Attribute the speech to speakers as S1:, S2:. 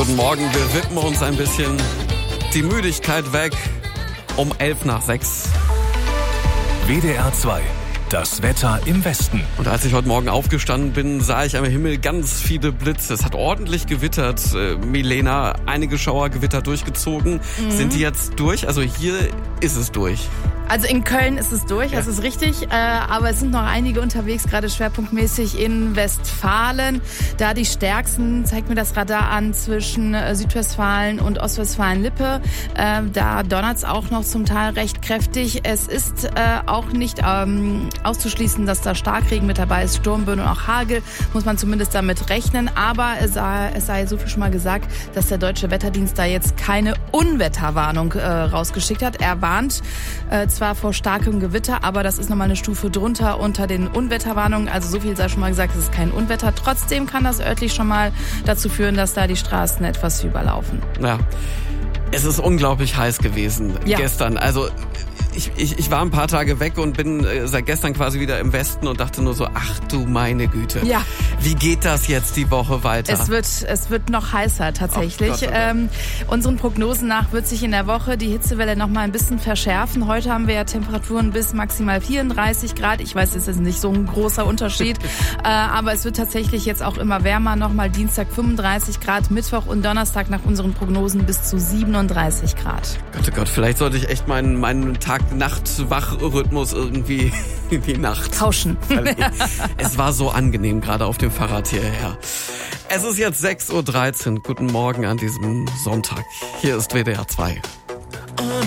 S1: Guten Morgen, wir wippen uns ein bisschen die Müdigkeit weg um 5:11.
S2: WDR 2. Das Wetter im Westen.
S1: Und als ich heute Morgen aufgestanden bin, sah ich am Himmel ganz viele Blitze. Es hat ordentlich gewittert. Milena, einige Schauergewitter durchgezogen. Sind die jetzt durch? Also hier ist es durch.
S3: Also in Köln ist es durch, das ist richtig, aber es sind noch einige unterwegs, gerade schwerpunktmäßig in Westfalen. Da die stärksten, zeigt mir das Radar an, zwischen Südwestfalen und Ostwestfalen-Lippe. Da donnert es auch noch zum Teil recht kräftig. Es ist auch nicht auszuschließen, dass da Starkregen mit dabei ist, Sturmböen und auch Hagel, muss man zumindest damit rechnen. Aber es sei so viel schon mal gesagt, dass der Deutsche Wetterdienst da jetzt keine Unwetterwarnung rausgeschickt hat. Er warnt zwar vor starkem Gewitter, aber das ist nochmal eine Stufe drunter unter den Unwetterwarnungen. Also so viel sei schon mal gesagt, es ist kein Unwetter. Trotzdem kann das örtlich schon mal dazu führen, dass da die Straßen etwas überlaufen.
S1: Ja, es ist unglaublich heiß gewesen gestern. Also ich war ein paar Tage weg und bin seit gestern quasi wieder im Westen und dachte nur so, ach du meine Güte.
S3: Ja.
S1: Wie geht das jetzt die Woche weiter?
S3: Es wird noch heißer tatsächlich.
S1: Oh Gott.
S3: Unseren Prognosen nach wird sich in der Woche die Hitzewelle noch mal ein bisschen verschärfen. Heute haben wir ja Temperaturen bis maximal 34 Grad. Ich weiß, es ist nicht so ein großer Unterschied, aber es wird tatsächlich jetzt auch immer wärmer. Nochmal Dienstag 35 Grad, Mittwoch und Donnerstag nach unseren Prognosen bis zu 37 Grad.
S1: Gott, oh Gott, vielleicht sollte ich echt meinen Tag-Nacht-Wach-Rhythmus irgendwie in die Nacht
S3: tauschen.
S1: Es war so angenehm, gerade auf dem Fahrrad hierher. Es ist jetzt 6:13 Uhr. Guten Morgen an diesem Sonntag. Hier ist WDR 2.